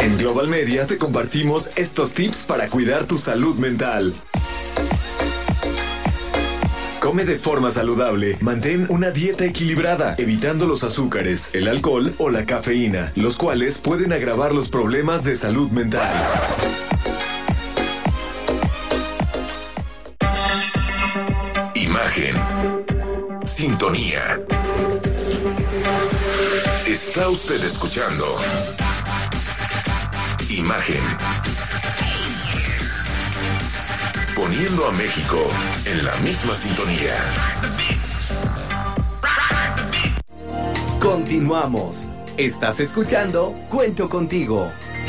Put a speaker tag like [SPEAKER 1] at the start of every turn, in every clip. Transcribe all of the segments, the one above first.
[SPEAKER 1] En Global Media te compartimos estos tips para cuidar tu salud mental. Come de forma saludable. Mantén una dieta equilibrada, evitando los azúcares, el alcohol o la cafeína, los cuales pueden agravar los problemas de salud mental. Imagen. Sintonía. Está usted escuchando Imagen. Poniendo a México en la misma sintonía.
[SPEAKER 2] Continuamos. Estás escuchando Cuento Contigo.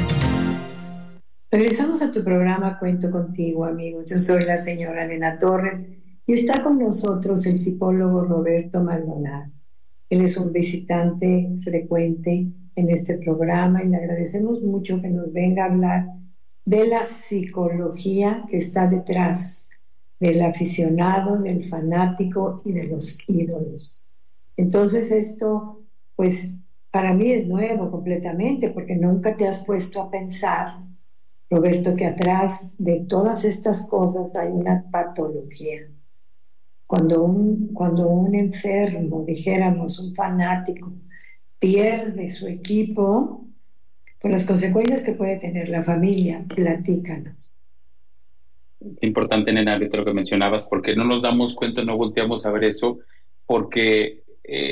[SPEAKER 3] Regresamos a tu programa Cuento Contigo, amigos. Yo soy la señora Elena Torres y está con nosotros el psicólogo Roberto Maldonado. Él es un visitante frecuente en este programa y le agradecemos mucho que nos venga a hablar de la psicología que está detrás del aficionado, del fanático y de los ídolos. Entonces esto, pues, para mí es nuevo completamente, porque nunca te has puesto a pensar, Roberto, que atrás de todas estas cosas hay una patología. Cuando un enfermo, dijéramos, un fanático, pierde su equipo, por las consecuencias que puede tener la familia, platícanos.
[SPEAKER 4] Importante, nena, ahorita lo que mencionabas, porque no nos damos cuenta, no volteamos a ver eso, porque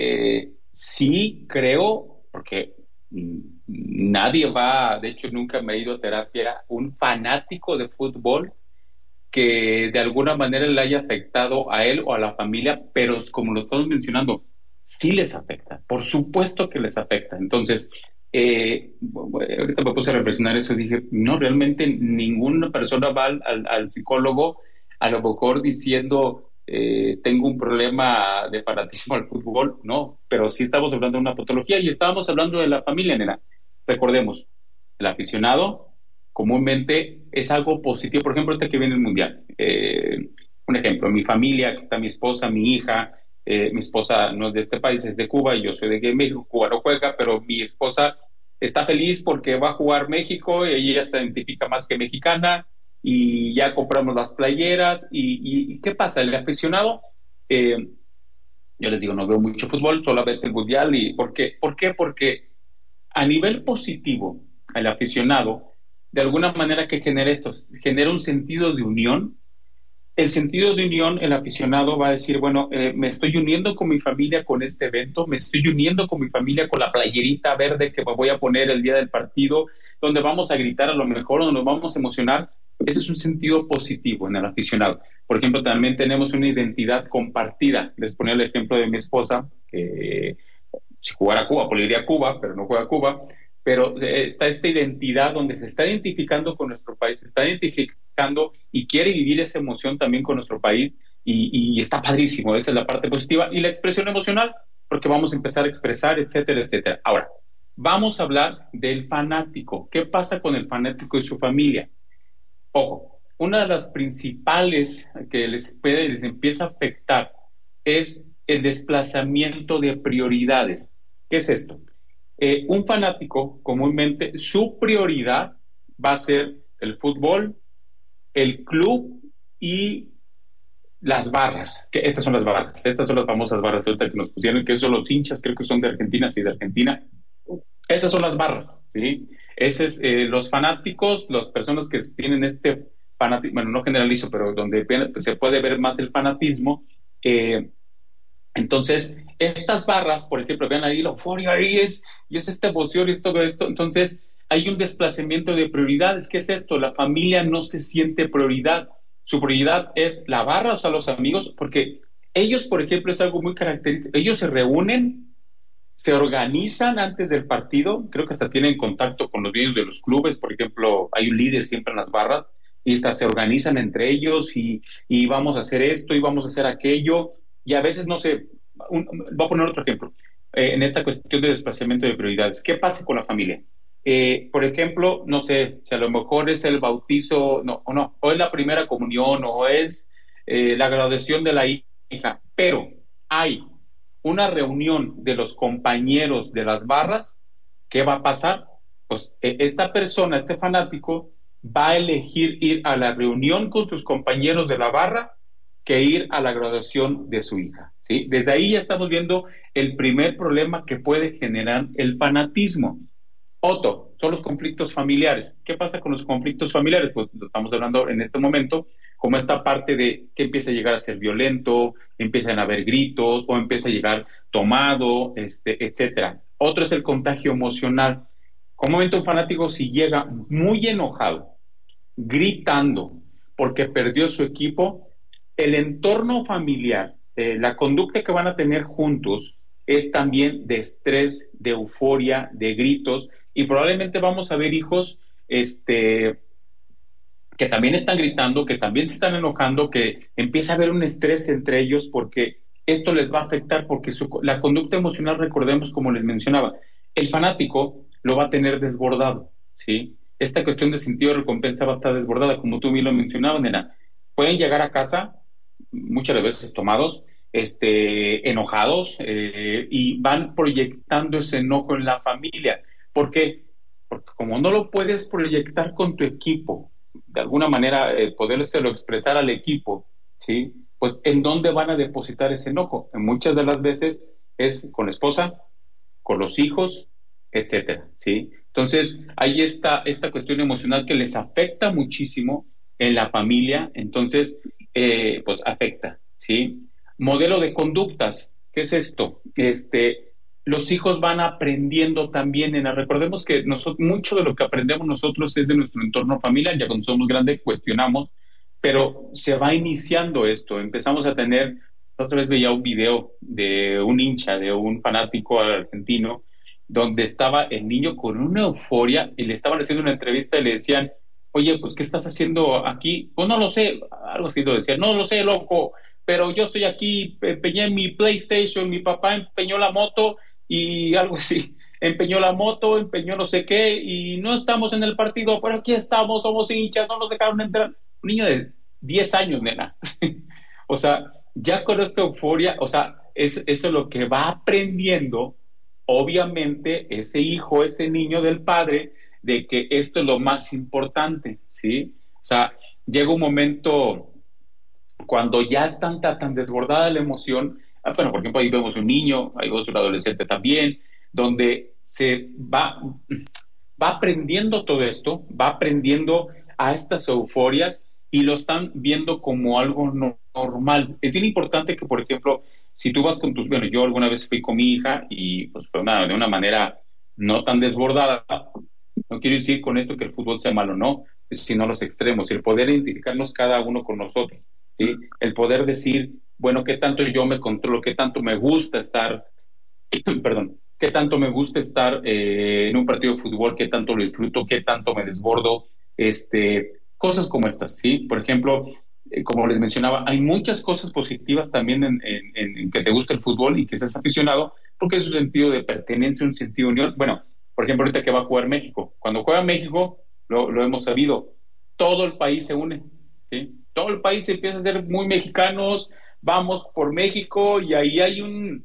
[SPEAKER 4] sí creo, porque nadie va, de hecho nunca me he ido a terapia, un fanático de fútbol que de alguna manera le haya afectado a él o a la familia, pero como lo estamos mencionando, sí les afecta, por supuesto que les afecta. Entonces, ahorita me puse a reflexionar eso y dije, no, realmente ninguna persona va al psicólogo a lo mejor diciendo tengo un problema de fanatismo al fútbol, no, pero sí estamos hablando de una patología y estábamos hablando de la familia, nena. Recordemos, el aficionado comúnmente es algo positivo. Por ejemplo, ahorita que viene el Mundial, un ejemplo, mi familia, que está mi esposa, mi hija, mi esposa no es de este país, es de Cuba y yo soy de aquí en México. Cuba no juega, pero mi esposa está feliz porque va a jugar México y ella se identifica más que mexicana y ya compramos las playeras y ¿qué pasa? El aficionado, yo les digo, no veo mucho fútbol, solamente el Mundial. ¿Y por qué? ¿Por qué? Porque a nivel positivo, el aficionado, de alguna manera, que genera esto, genera un sentido de unión. El sentido de unión, el aficionado va a decir, bueno, me estoy uniendo con mi familia con este evento, me estoy uniendo con mi familia con la playerita verde que me voy a poner el día del partido, donde vamos a gritar a lo mejor, donde nos vamos a emocionar. Ese es un sentido positivo en el aficionado. Por ejemplo, también tenemos una identidad compartida. Les ponía el ejemplo de mi esposa, que si jugara Cuba, pues le iría a Cuba, pero no juega a Cuba. Pero está esta identidad donde se está identificando con nuestro país, se está identificando y quiere vivir esa emoción también con nuestro país y está padrísimo. Esa es la parte positiva y la expresión emocional, porque vamos a empezar a expresar, etcétera, etcétera. Ahora, vamos a hablar del fanático. ¿Qué pasa con el fanático y su familia? Ojo, una de las principales que les empieza a afectar es el desplazamiento de prioridades. ¿Qué es esto? Un fanático, comúnmente, su prioridad va a ser el fútbol, el club y las barras. Que estas son las barras, estas son las famosas barras que nos pusieron, que son los hinchas, creo que son de Argentina, sí, de Argentina. Esas son las barras, ¿sí? Los fanáticos, las personas que tienen este fanatismo, bueno, no generalizo, pero donde se puede ver más el fanatismo. Entonces, estas barras, por ejemplo, vean ahí la euforia, y es esta emoción y todo esto. Entonces, hay un desplazamiento de prioridades. ¿Qué es esto? La familia no se siente prioridad. Su prioridad es la barra, o sea, los amigos, porque ellos, por ejemplo, es algo muy característico. Ellos se reúnen, se organizan antes del partido. Creo que hasta tienen contacto con los dueños de los clubes. Por ejemplo, hay un líder siempre en las barras y hasta se organizan entre ellos y vamos a hacer esto y vamos a hacer aquello. Y a veces, no sé, voy a poner otro ejemplo, en esta cuestión de desplazamiento de prioridades. ¿Qué pasa con la familia? Por ejemplo, no sé, si a lo mejor es el bautizo, o es la primera comunión, o es la graduación de la hija, pero hay una reunión de los compañeros de las barras, ¿qué va a pasar? Pues esta persona, este fanático, va a elegir ir a la reunión con sus compañeros de la barra que ir a la graduación de su hija, ¿sí? Desde ahí ya estamos viendo el primer problema que puede generar el fanatismo. Otro, son los conflictos familiares. ¿Qué pasa con los conflictos familiares? Pues lo estamos hablando en este momento, como esta parte de que empieza a llegar a ser violento, empiezan a haber gritos o empieza a llegar tomado, etcétera. Otro es el contagio emocional. Comúnmente un fanático, si llega muy enojado, gritando porque perdió su equipo, el entorno familiar, la conducta que van a tener juntos es también de estrés, de euforia, de gritos, y probablemente vamos a ver hijos que también están gritando, que también se están enojando, que empieza a haber un estrés entre ellos porque esto les va a afectar, porque la conducta emocional, recordemos, como les mencionaba, el fanático lo va a tener desbordado, ¿sí? Esta cuestión de sentido de recompensa va a estar desbordada, como tú bien lo mencionabas, nena. Pueden llegar a casa muchas veces tomados, enojados, y van proyectando ese enojo en la familia. ¿Por qué? Porque como no lo puedes proyectar con tu equipo, de alguna manera podérselo expresar al equipo, ¿sí? Pues ¿en dónde van a depositar ese enojo? En muchas de las veces es con la esposa, con los hijos, etcétera, ¿sí? Entonces, ahí está esta cuestión emocional que les afecta muchísimo en la familia, entonces, pues afecta, ¿sí? Modelo de conductas, ¿qué es esto? Los hijos van aprendiendo también, recordemos que mucho de lo que aprendemos nosotros es de nuestro entorno familiar, ya cuando somos grandes cuestionamos, pero se va iniciando esto, empezamos a tener, otra vez veía un video de un hincha, de un fanático argentino, donde estaba el niño con una euforia y le estaban haciendo una entrevista y le decían, oye, pues, ¿qué estás haciendo aquí? Pues no lo sé, algo así lo decía, no lo sé, loco, pero yo estoy aquí, empeñé mi PlayStation, mi papá empeñó la moto y algo así, empeñó la moto, empeñó no sé qué y no estamos en el partido, pero aquí estamos, somos hinchas, no nos dejaron entrar. Un niño de 10 años, nena. O sea, ya con esta euforia, o sea, eso es lo que va aprendiendo, obviamente, ese hijo, ese niño del padre, de que esto es lo más importante, ¿sí? O sea, llega un momento cuando ya están tan desbordada la emoción, bueno, por ejemplo, ahí vemos un niño, ahí vemos un adolescente también, donde se va aprendiendo todo esto, va aprendiendo a estas euforias y lo están viendo como algo normal. Es bien importante que, por ejemplo, si tú vas con bueno, yo alguna vez fui con mi hija y pues fue de una manera no tan desbordada. No quiero decir con esto que el fútbol sea malo, no, sino los extremos, el poder identificarnos cada uno con nosotros, ¿sí? El poder decir, bueno, qué tanto yo me controlo, qué tanto me gusta estar, perdón, qué tanto me gusta estar en un partido de fútbol, qué tanto lo disfruto, qué tanto me desbordo, cosas como estas, ¿sí? Por ejemplo, como les mencionaba, hay muchas cosas positivas también en que te gusta el fútbol y que seas aficionado, porque es un sentido de pertenencia, un sentido de unión. Bueno, por ejemplo, ahorita que va a jugar México. Cuando juega México, lo hemos sabido, todo el país se une, ¿sí? Todo el país empieza a ser muy mexicanos, vamos por México y ahí hay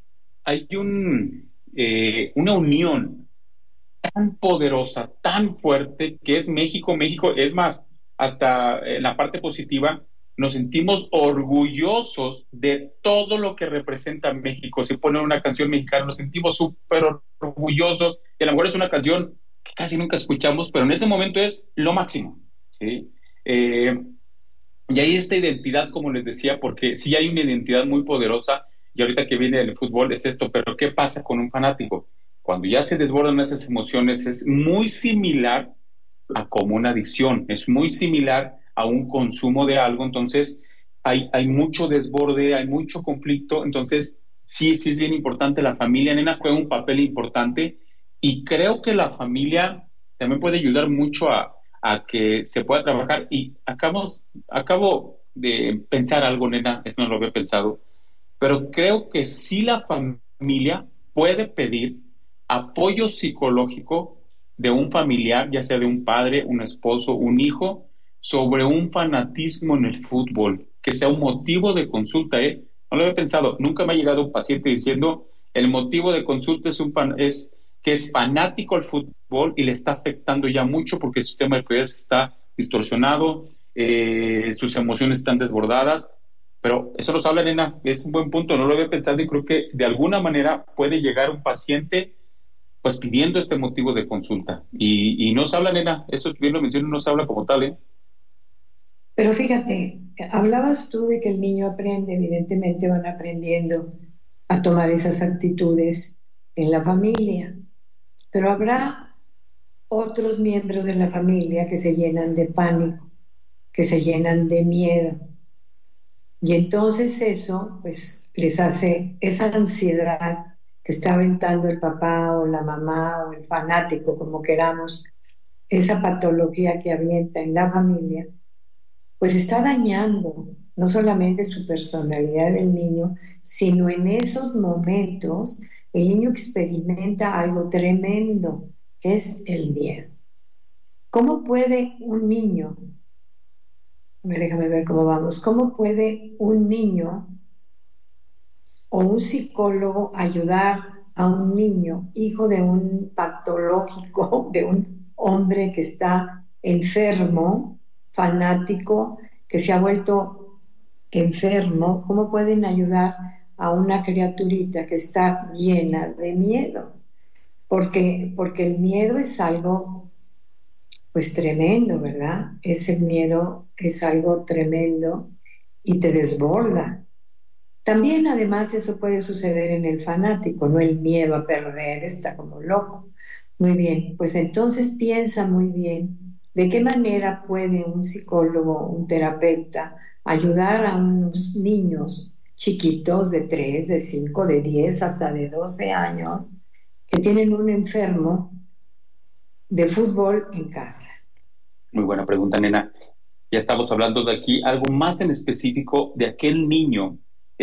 [SPEAKER 4] una unión tan poderosa, tan fuerte, que es México. México, es más, hasta en la parte positiva, nos sentimos orgullosos de todo lo que representa México. Si ponen una canción mexicana, nos sentimos súper orgullosos, y a lo mejor es una canción que casi nunca escuchamos, pero en ese momento es lo máximo, ¿sí? Y hay esta identidad, como les decía, porque sí hay una identidad muy poderosa, y ahorita que viene el fútbol es esto, pero ¿qué pasa con un fanático? Cuando ya se desbordan esas emociones, es muy similar a como una adicción, es muy similar a un consumo de algo. Entonces hay mucho desborde, hay mucho conflicto. Entonces sí es bien importante. La familia, nena, juega un papel importante, y creo que la familia también puede ayudar mucho a que se pueda trabajar. Y acabo de pensar algo, nena, esto no lo había pensado, pero creo que sí la familia puede pedir apoyo psicológico de un familiar, ya sea de un padre, un esposo, un hijo, sobre un fanatismo en el fútbol, que sea un motivo de consulta, ¿eh? No lo había pensado, nunca me ha llegado un paciente diciendo, el motivo de consulta es que es fanático al fútbol y le está afectando ya mucho porque el sistema de prioridades está distorsionado, sus emociones están desbordadas, pero eso nos habla, nena, es un buen punto, no lo había pensado y creo que de alguna manera puede llegar un paciente pues pidiendo este motivo de consulta y no se habla, nena, eso bien lo menciono, no se habla como tal, ¿eh?
[SPEAKER 3] Pero fíjate, hablabas tú de que el niño aprende, evidentemente van aprendiendo a tomar esas actitudes en la familia, pero habrá otros miembros de la familia que se llenan de pánico, que se llenan de miedo. Y entonces eso, pues, les hace esa ansiedad que está aventando el papá o la mamá o el fanático, como queramos, esa patología que avienta en la familia, pues está dañando no solamente su personalidad del niño, sino en esos momentos el niño experimenta algo tremendo, que es el miedo. ¿Cómo puede un niño, déjame ver cómo vamos, cómo puede un niño o un psicólogo ayudar a un niño, hijo de un patológico, de un hombre que está enfermo, fanático, que se ha vuelto enfermo? ¿Cómo pueden ayudar a una criaturita que está llena de miedo? Porque el miedo es algo pues tremendo, ¿verdad? Ese miedo es algo tremendo y te desborda. También además eso puede suceder en el fanático, ¿no? El miedo a perder, está como loco. Muy bien, pues entonces piensa muy bien de qué manera puede un psicólogo, un terapeuta, ayudar a unos niños chiquitos de 3, de 5, de 10, hasta de 12 años, que tienen un enfermo de fútbol en casa.
[SPEAKER 4] Muy buena pregunta, nena. Ya estamos hablando de aquí algo más en específico de aquel niño.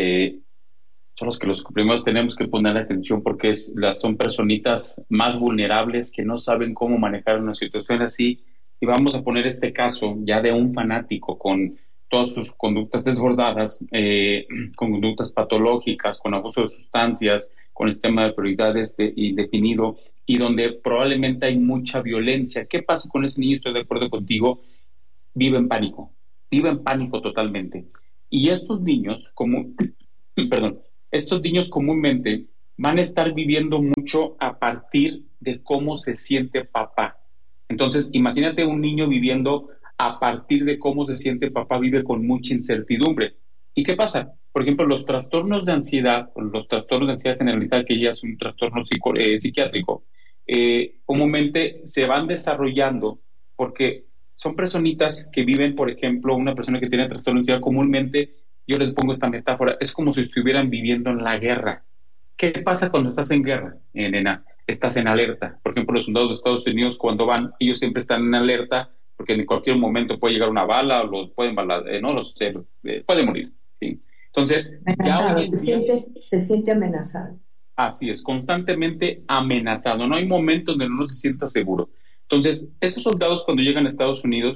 [SPEAKER 4] Son los que los primero tenemos que poner atención porque son personitas más vulnerables que no saben cómo manejar una situación así. Y vamos a poner este caso ya de un fanático con todas sus conductas desbordadas, con conductas patológicas, con abuso de sustancias, con el sistema de prioridades indefinido y donde probablemente hay mucha violencia. ¿Qué pasa con ese niño? Estoy de acuerdo contigo, vive en pánico totalmente. Y estos niños, estos niños comúnmente van a estar viviendo mucho a partir de cómo se siente papá. Entonces, imagínate un niño viviendo a partir de cómo se siente papá, vive con mucha incertidumbre. ¿Y qué pasa? Por ejemplo, los trastornos de ansiedad generalizada, que ya es un trastorno psiquiátrico, comúnmente se van desarrollando porque son personitas que viven, por ejemplo, una persona que tiene trastorno de ansiedad, comúnmente, yo les pongo esta metáfora, es como si estuvieran viviendo en la guerra. ¿Qué pasa cuando estás en guerra, nena? Estás en alerta. Por ejemplo, los soldados de Estados Unidos, cuando van, ellos siempre están en alerta, porque en cualquier momento puede llegar una bala, o los pueden pueden morir. ¿Sí? Entonces,
[SPEAKER 3] ya hoy en día, se siente amenazado.
[SPEAKER 4] Así es, constantemente amenazado. No hay momento donde no se sienta seguro. Entonces, esos soldados cuando llegan a Estados Unidos,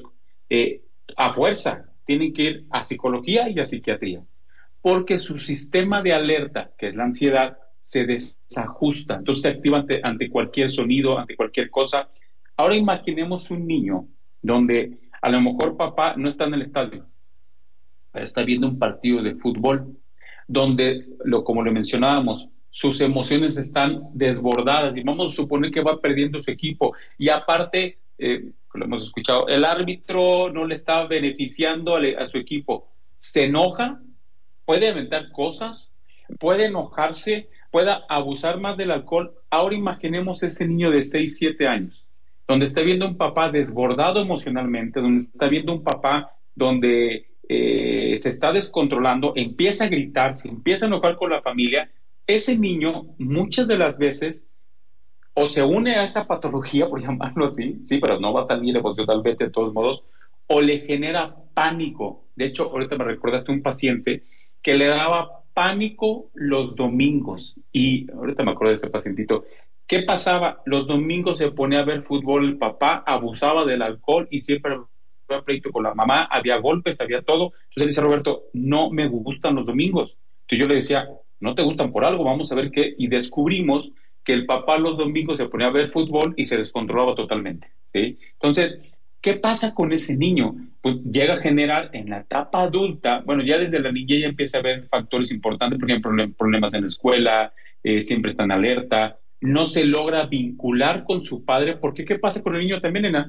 [SPEAKER 4] a fuerza, tienen que ir a psicología y a psiquiatría, porque su sistema de alerta, que es la ansiedad, se desajusta. Entonces se activa ante cualquier sonido, ante cualquier cosa. Ahora imaginemos un niño donde a lo mejor papá no está en el estadio, pero está viendo un partido de fútbol, donde, como le mencionábamos, sus emociones están desbordadas y vamos a suponer que va perdiendo su equipo y aparte, lo hemos escuchado, el árbitro no le está beneficiando a su equipo, se enoja, puede inventar cosas, puede enojarse, puede abusar más del alcohol. Ahora imaginemos ese niño de 6, 7 años, donde está viendo un papá desbordado emocionalmente, donde está viendo un papá donde se está descontrolando, empieza a gritar, se empieza a enojar con la familia. Ese niño muchas de las veces o se une a esa patología, por llamarlo así, sí, pero no va a estar bien emocionalmente de todos modos, o le genera pánico. De hecho, ahorita me recordaste un paciente que le daba pánico los domingos, y ahorita me acuerdo de ese pacientito. ¿Qué pasaba? Los domingos se ponía a ver fútbol, el papá abusaba del alcohol y siempre había pleito con la mamá, había golpes, había todo. Entonces le dice Roberto, no me gustan los domingos. Entonces yo le decía, no te gustan por algo, vamos a ver qué, y descubrimos que el papá los domingos se ponía a ver fútbol y se descontrolaba totalmente, ¿sí? Entonces, ¿qué pasa con ese niño? Pues llega a generar en la etapa adulta, bueno, ya desde la niñez ya empieza a haber factores importantes, por ejemplo, problemas en la escuela, siempre está en alerta, no se logra vincular con su padre, porque ¿qué pasa con el niño también, nena?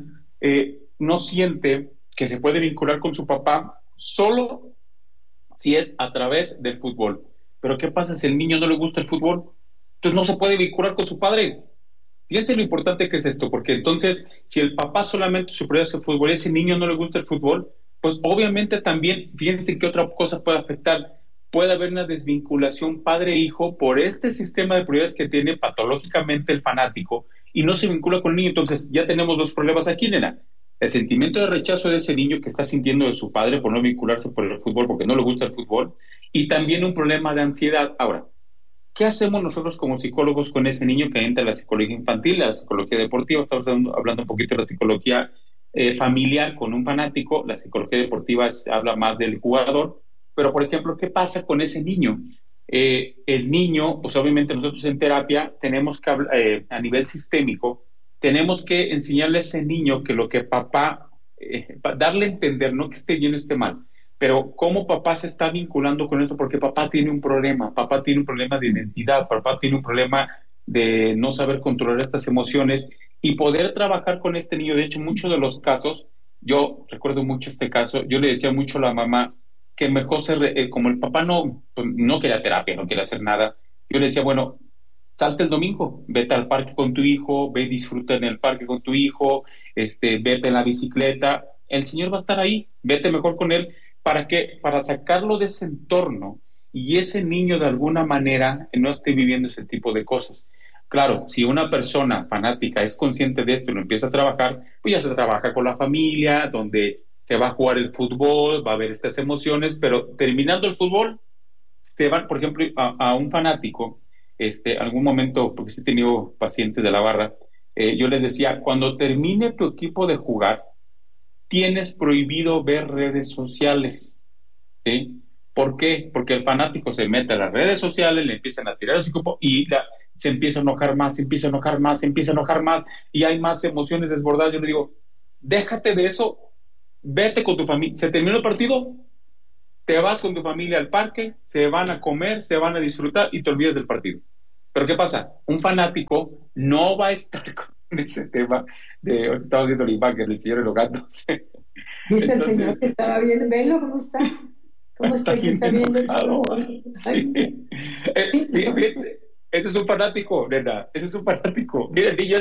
[SPEAKER 4] No siente que se puede vincular con su papá solo si es a través del fútbol. Pero ¿qué pasa si el niño no le gusta el fútbol? Entonces no se puede vincular con su padre. Fíjense lo importante que es esto, porque entonces, si el papá solamente su prioridad es el fútbol y a ese niño no le gusta el fútbol, pues obviamente también, fíjense qué otra cosa puede afectar. Puede haber una desvinculación padre-hijo por este sistema de prioridades que tiene patológicamente el fanático y no se vincula con el niño. Entonces, ya tenemos dos problemas aquí, nena. El sentimiento de rechazo de ese niño que está sintiendo de su padre por no vincularse por el fútbol, porque no le gusta el fútbol, y también un problema de ansiedad. Ahora, ¿qué hacemos nosotros como psicólogos con ese niño que entra a la psicología infantil, la psicología deportiva? Estamos hablando un poquito de la psicología familiar con un fanático. La psicología deportiva habla más del jugador. Pero, por ejemplo, ¿qué pasa con ese niño? El niño, pues obviamente nosotros en terapia tenemos que, a nivel sistémico, tenemos que enseñarle a ese niño que lo que papá, darle a entender, no que esté bien o esté mal, pero cómo papá se está vinculando con esto, porque papá tiene un problema de identidad, papá tiene un problema de no saber controlar estas emociones y poder trabajar con este niño. De hecho, muchos de los casos, yo recuerdo mucho este caso, yo le decía mucho a la mamá que mejor como el papá pues, no quería terapia, no quería hacer nada, yo le decía, bueno, salte el domingo, vete al parque con tu hijo, ve y disfruta en el parque con tu hijo, vete en la bicicleta, el Señor va a estar ahí, vete mejor con él. ¿Para qué? Para sacarlo de ese entorno y ese niño de alguna manera no esté viviendo ese tipo de cosas. Claro, si una persona fanática es consciente de esto y lo empieza a trabajar, pues ya se trabaja con la familia, donde se va a jugar el fútbol, va a haber estas emociones, pero terminando el fútbol, se van, por ejemplo, a un fanático, algún momento, porque sí he tenido pacientes de la barra, yo les decía, cuando termine tu equipo de jugar, tienes prohibido ver redes sociales, ¿sí? ¿Por qué? Porque el fanático se mete a las redes sociales, le empiezan a tirar su equipo y se empieza a enojar más, se empieza a enojar más, se empieza a enojar más y hay más emociones desbordadas. Yo le digo, déjate de eso, vete con tu familia. Se terminó el partido, te vas con tu familia al parque, se van a comer, se van a disfrutar y te olvidas del partido. Pero ¿qué pasa? Un fanático no va a estar con ese tema de, estamos viendo la imagen del señor de los gatos.
[SPEAKER 3] Dice el señor que estaba bien, velo cómo está. ¿Cómo está que está viendo el fútbol?
[SPEAKER 4] Sí. Ese es un fanático, nena. Ese es un fanático. Mira, el niño